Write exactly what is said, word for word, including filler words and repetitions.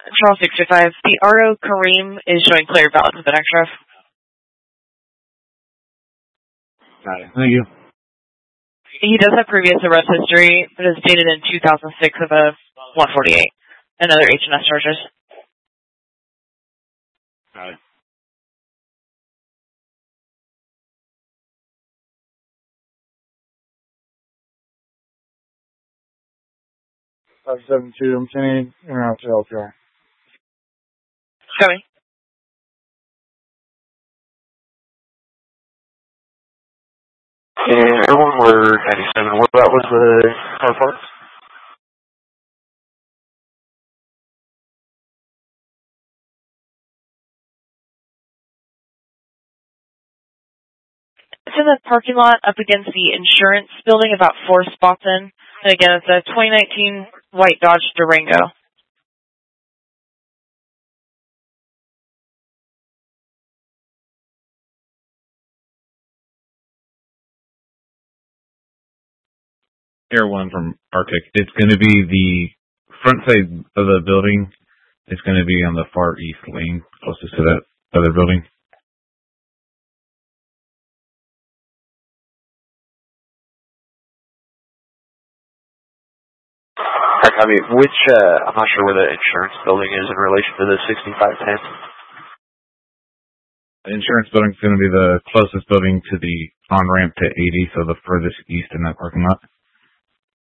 Charles sixty-five. The R O Kareem is showing clear balance with an extra. Got it. Thank you. He does have previous arrest history, but is dated in two thousand six of a one forty-eight. And other H and S charges. Got it. five seven two, I'm sending in route to L P R. Coming. And everyone were ninety-seven. What about was the car parts? It's in the parking lot up against the insurance building, about four spots in. And again, it's a twenty nineteen white Dodge Durango. Air one from Arctic. It's going to be the front side of the building. It's going to be on the far east lane, closest to that other building. I mean, which, uh, I'm not sure where the insurance building is in relation to the sixty-five ten. The insurance building is going to be the closest building to the on-ramp to eighty, so the furthest east in that parking lot.